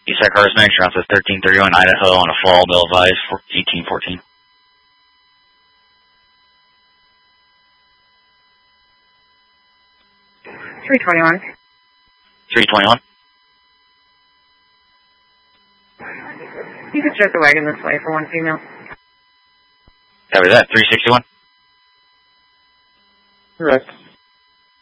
Eastside Cars Next, route says 1331 Idaho on a fall, bill advised for 1814. 321. 321. You can start the wagon this way for one female. Copy that. 361. Correct.